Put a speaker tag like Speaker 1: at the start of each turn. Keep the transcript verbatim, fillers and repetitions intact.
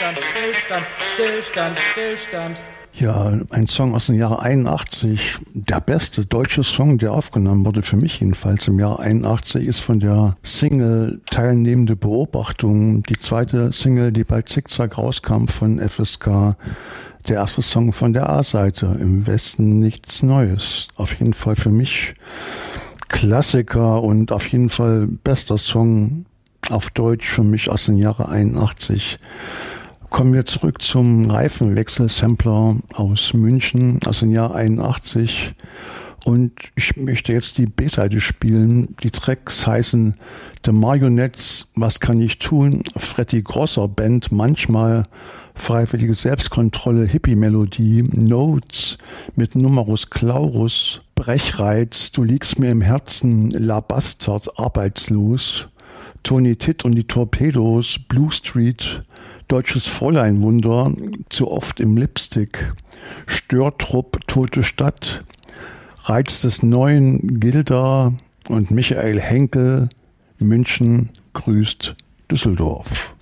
Speaker 1: Stillstand, Stillstand, Stillstand, Stillstand.
Speaker 2: Ja, ein Song aus dem Jahre einundachtzig, der beste deutsche Song, der aufgenommen wurde, für mich jedenfalls im Jahr einundachtzig, ist von der Single Teilnehmende Beobachtung, die zweite Single, die bei Zickzack rauskam von F S K, der erste Song von der A-Seite, Im Westen nichts Neues. Auf jeden Fall für mich Klassiker und auf jeden Fall bester Song auf Deutsch für mich aus dem Jahre einundachtzig. Kommen wir zurück zum Reifenwechsel-Sampler aus München aus dem Jahr einundachtzig. Und ich möchte jetzt die B-Seite spielen. Die Tracks heißen The Marionettes, Was kann ich tun? Freddy Grosser Band, manchmal Freiwillige Selbstkontrolle, Hippie-Melodie, Notes mit Numerus Claurus, Brechreiz, Du liegst mir im Herzen, La Bastard, Arbeitslos, Tony Titt und die Torpedos, Blue Street, Deutsches Fräuleinwunder, Zu oft im Lipstick, Störtrupp, Tote Stadt, Reiz des Neuen, Gilda und Michael Henkel, München grüßt Düsseldorf.